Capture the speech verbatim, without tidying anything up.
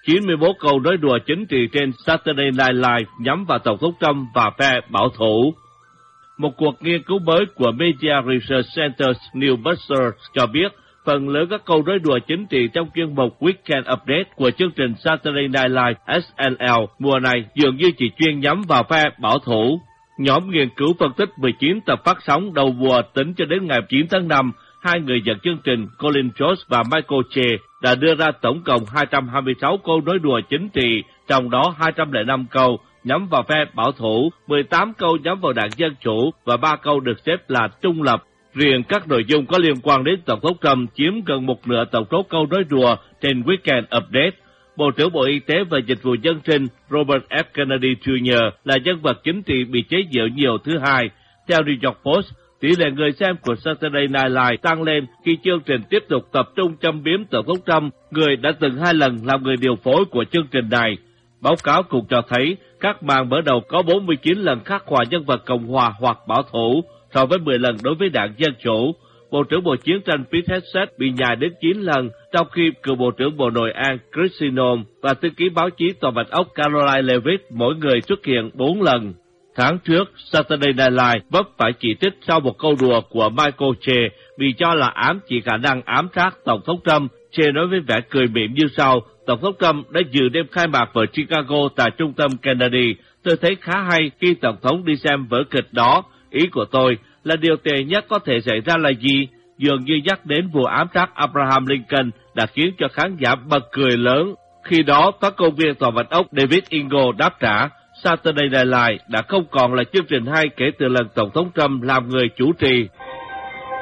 chín mươi mốt câu nói đùa chính trị trên Saturday Night Live nhắm vào Tổng thống Trump và phe bảo thủ. Một cuộc nghiên cứu mới của Media Research Center's New Buzzers cho biết phần lớn các câu nói đùa chính trị trong chuyên mục Weekend Update của chương trình Saturday Night Live S N L mùa này dường như chỉ chuyên nhắm vào phe bảo thủ. Nhóm nghiên cứu phân tích mười chín tập phát sóng đầu mùa tính cho đến ngày chín tháng năm, hai người dẫn chương trình Colin Jost và Michael Che đã đưa ra tổng cộng hai trăm hai mươi sáu câu nói đùa chính trị, trong đó hai trăm lẻ năm câu nhắm vào phe bảo thủ, mười tám câu nhắm vào đảng Dân Chủ và ba câu được xếp là trung lập. Riêng các nội dung có liên quan đến Tổng thống Trump chiếm gần một nửa tổng số câu nói đùa trên Weekend Update. Bộ trưởng Bộ Y tế và Dịch vụ Dân sinh Robert F. Kennedy Junior là nhân vật chính trị bị chế giễu nhiều thứ hai. Theo New York Post, tỷ lệ người xem của Saturday Night Live tăng lên khi chương trình tiếp tục tập trung châm biếm Tổng thống Trump, người đã từng hai lần làm người điều phối của chương trình này. Báo cáo cũng cho thấy các màn mở đầu có bốn mươi chín lần khắc họa nhân vật Cộng hòa hoặc bảo thủ, so với mười lần đối với đảng Dân Chủ. Bộ trưởng Bộ Chiến tranh Pete Hegseth bị nhài đến chín lần, trong khi cựu Bộ trưởng Bộ Nội an Kristi Noem và thư ký báo chí Tòa Bạch Ốc Caroline Leavitt mỗi người xuất hiện bốn lần. Tháng trước, Saturday Night Live vấp phải chỉ trích sau một câu đùa của Michael Che bị cho là ám chỉ khả năng ám sát Tổng thống Trump. Che nói với vẻ cười mỉm như sau: Tổng thống Trump đã dự đêm khai mạc ở Chicago tại trung tâm Kennedy. Tôi thấy khá hay khi Tổng thống đi xem vở kịch đó. Ý của tôi là điều tệ nhất có thể xảy ra là gì? Dường như nhắc đến vụ ám sát Abraham Lincoln đã khiến cho khán giả bật cười lớn. Khi đó, phát ngôn viên Tòa Bạch Ốc David Ingo đáp trả: Saturday Night Live đã không còn là chương trình hay kể từ lần Tổng thống Trump làm người chủ trì.